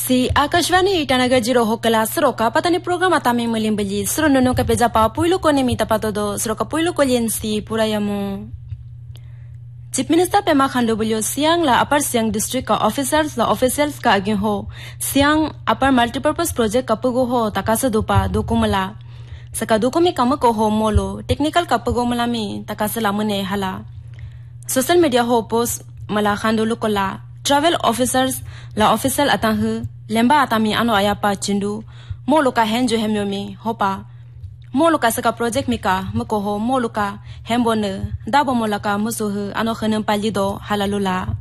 Si Akashvani Itanaga Jiro Hokala Sroka Patani program atami Mulimbaji Srono Kapejapa Puilu Konemi Tapatodo Sroka Puilu Koyensi Purayamu Chief Minister Pema Khandobulyo Siang la Upper Siang District ka officers la officials ka agin ho Siang Upper Multipurpose Project kapugo ho takasa dupa dokumala Saka dokumi kamako ho molo technical kapugo malami takasa lamune hala Social media ho post mala Khandolu kola Travel officers la official atang lemba atami ano ayapa chindu moluka henjo hemyomi hopa moluka saka project mika mako moluka hembone dabo molaka musuhu ano khenem palido halalula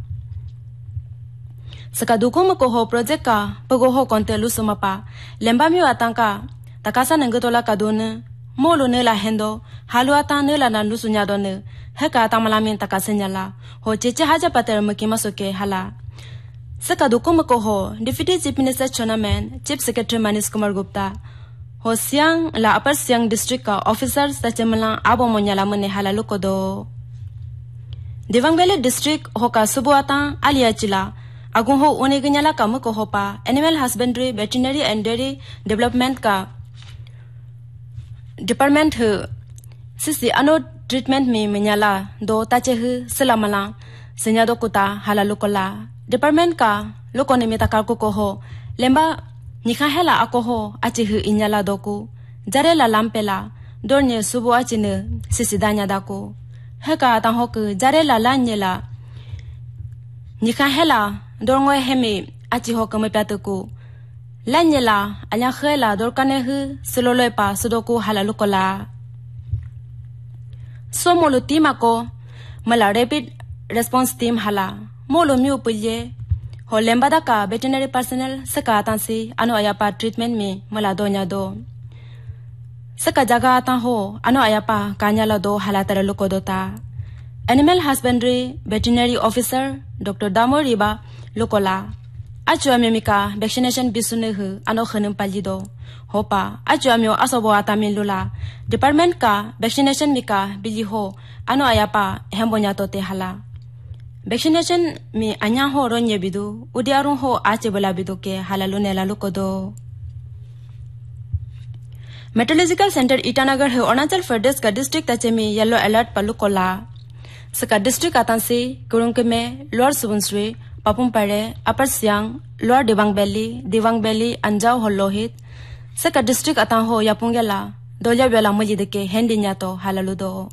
saka duko mako project ka pago ho kontelu sumapa lemba mi atangka takasa nengotola kadone molu ne la hendo halu atan ne la nandu sunya done heka tamalamin takasanyala ho cheche haja pater makima soke hala Saka dukumako ho Deputy Chief Minister Chonaman Chief Secretary Manish Kumar Gupta ho Siang la Upper Siang District ka officers ta chemala abo monyala mane halaluko do Devang Valley District ho ka subuata alia chila agung ho uneganyala kamako ho pa Animal Husbandry Veterinary and Dairy Development ka Department ho sisi ano treatment me menyala do tache hu selamala senyado kuta halalukola Department ka loko ne meta kalko ko ho lemba nikha hela ako ho achi hu inyala doku jarela lampela dornye subo achine sisidanya dako heka ta ho ku jarela lanyela nikha hela dorngwe heme achi ho kame patuku lanyela anya khela dorkane hu siloloi pa sudoku halalukola somolo timako mala rapid response team hala Molo miu pulye ho lembada ka veterinary personnel saka atansi ano ayapa treatment me mala donya do saka jaga atan ho ano ayapa kanyala do halatara lukodota Animal Husbandry Veterinary Officer Dr. Damo Riba Lukola Achua memika vaccination bisune hu ano khanum palido hopa achua myo asobo atamin lula department ka vaccination mika biji ho ano ayapa hembonya tote hala Vaccination mi anya ho ronye bidu udiarun ho ache bala bidu ke halalu nela lukodo Meteorological Center Itanagar ho Arunachal Pradesh ka district tache mi yellow alert palukola saka district atansi kurungke me Lower Subansiri Papumpare Upper Siang Lower Devang Valley Anjao ho Lohit saka district atan ho yapungela dolya bela mujide ke hendinya to halalu do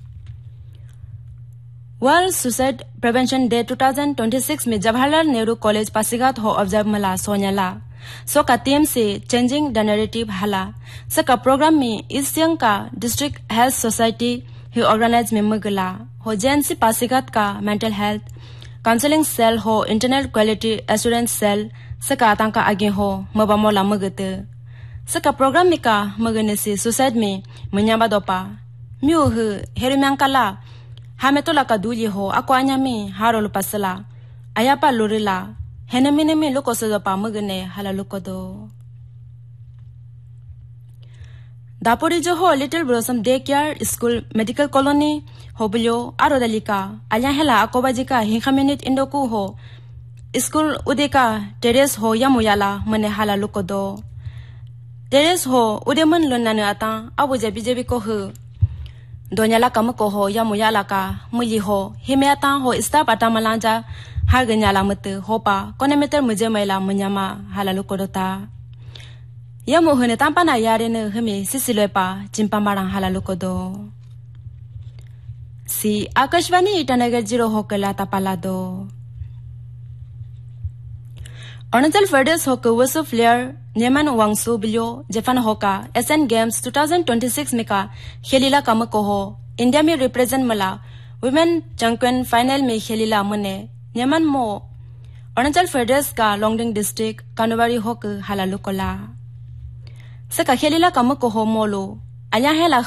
World Suicide Prevention Day 2026 में Jawaharlal Nehru college Pasighat हो observe मला सोन्याला सो का team से changing the narrative हाला सका programme में ईस्टियन का डिस्ट्रिक्ट हेल्थ सोसाइटी ही ऑर्गेनाइज में मगला हो जेएनसी पासीघाट का मेंटल हेल्थ काउंसलिंग सेल हो इंटरनल क्वालिटी एश्योरेंस सेल सका आतंका आगे हो मबामोला मगते सका प्रोग्राम में का मगने से सुसाइड में मन्याबा दोपा mu हेरुम्यांकाला Hametola kaduli ho ako anyami harolo pasala ayapa lorila henemene me lokoso pa magane halalukodo Dapori jo ho Little Blossom Daycare School Medical Colony hobulyo arodalika anya hela akobajika hinka minute indoku ho School udeka terrace ho yamuyala mane halalukodo Terrace ho udeman lonana ata abuja bijebi ko ho Donyala kamako ho yamuyala ka muyi ho himeata ho staff atamalanja harganyala mate hopa konemeter muje maila munyama halalu kodota yamu hune tampana yare ne hme sisilepa chimpamarang halalu kodo Si Akashvani Itanagar Jiro hokala tapalado Arunachal Pradesh hoka Wasu Flair Nyeman Wangsu Bilyo Japan hoka SN Games 2026 में का खेलीला कामको हो India में represent मला women champion final में खेलीला मने Nyeman mo Arunachal Pradesh का Longding district कानुवारी होक हलालु कोला सका खेलीला कामको हो मोलो आया है ला